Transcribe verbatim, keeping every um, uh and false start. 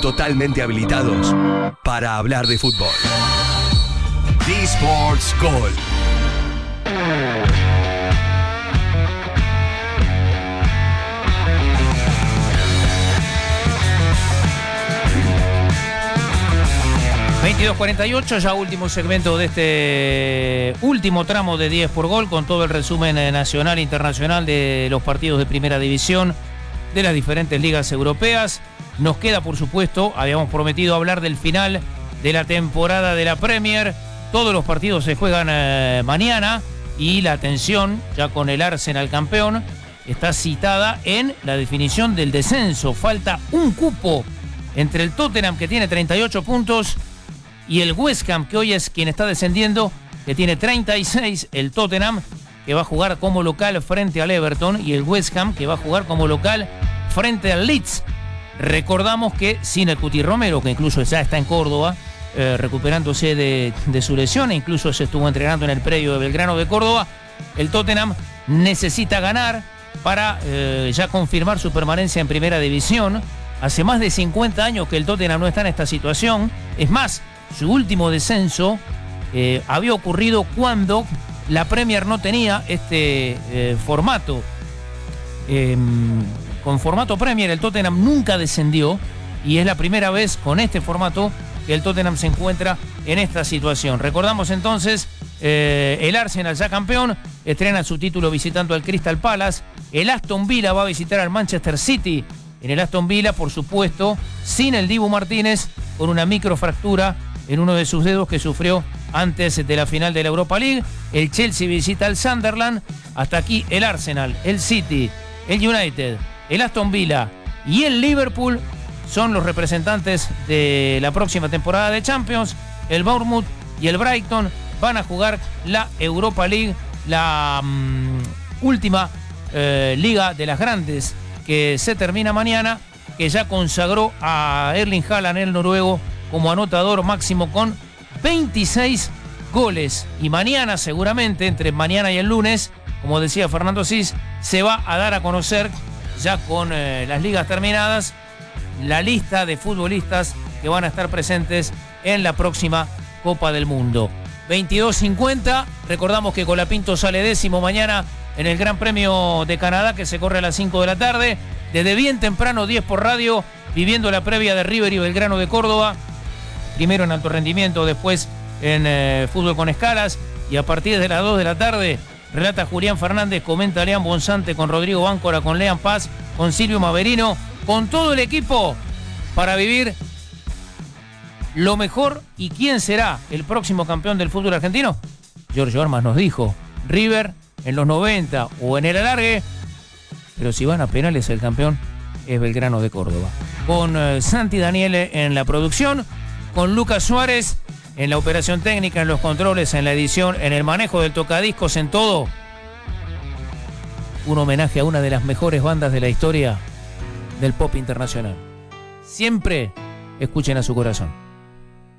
totalmente habilitados para hablar de fútbol. D-Sports Gol. veintidós cuarenta y ocho, ya último segmento de este último tramo de diez por Gol, con todo el resumen nacional e internacional de los partidos de primera división de las diferentes ligas europeas. Nos queda, por supuesto, habíamos prometido hablar del final de la temporada de la Premier. Todos los partidos se juegan eh, mañana y la atención, ya con el Arsenal campeón, está citada en la definición del descenso. Falta un cupo entre el Tottenham, que tiene treinta y ocho puntos, y el West Ham, que hoy es quien está descendiendo, que tiene treinta y seis. El Tottenham, que va a jugar como local frente al Everton, y el West Ham, que va a jugar como local frente al Leeds. Recordamos que sin el Cuti Romero, que incluso ya está en Córdoba, eh, recuperándose de, de su lesión, e incluso se estuvo entrenando en el predio de Belgrano de Córdoba, el Tottenham necesita ganar para eh, ya confirmar su permanencia en primera división. Hace más de cincuenta años que el Tottenham no está en esta situación. Es más, su último descenso eh, había ocurrido cuando la Premier no tenía este eh, formato. Eh, con formato Premier el Tottenham nunca descendió, y es la primera vez con este formato que el Tottenham se encuentra en esta situación. Recordamos entonces, eh, el Arsenal ya campeón, estrena su título visitando al Crystal Palace. El Aston Villa va a visitar al Manchester City. En el Aston Villa, por supuesto, sin el Dibu Martínez, con una microfractura en uno de sus dedos que sufrió antes de la final de la Europa League. El Chelsea visita al Sunderland. Hasta aquí el Arsenal, el City, el United, el Aston Villa y el Liverpool son los representantes de la próxima temporada de Champions. El Bournemouth y el Brighton van a jugar la Europa League, la um, última eh, liga de las grandes, que se termina mañana, que ya consagró a Erling Haaland, el noruego, como anotador máximo con veintiséis goles. Y mañana, seguramente, entre mañana y el lunes, como decía Fernando Cis, se va a dar a conocer, ya con eh, las ligas terminadas, la lista de futbolistas que van a estar presentes en la próxima Copa del Mundo. veintidós cincuenta, recordamos que Colapinto sale décimo mañana en el Gran Premio de Canadá, que se corre a las cinco de la tarde. Desde bien temprano, diez por radio, viviendo la previa de River y Belgrano de Córdoba. Primero en alto rendimiento, después en eh, fútbol con escalas. Y a partir de las dos de la tarde, relata Julián Fernández, comenta Leán Bonsante, con Rodrigo Báncora, con Leán Paz, con Silvio Maverino, con todo el equipo, para vivir lo mejor. ¿Y quién será el próximo campeón del fútbol argentino? Giorgio Armas nos dijo, River en los noventa o en el alargue, pero si van a penales el campeón es Belgrano de Córdoba. Con eh, Santi Daniele en la producción, con Lucas Suárez en la operación técnica, en los controles, en la edición, en el manejo del tocadiscos, en todo. Un homenaje a una de las mejores bandas de la historia del pop internacional. Siempre escuchen a su corazón.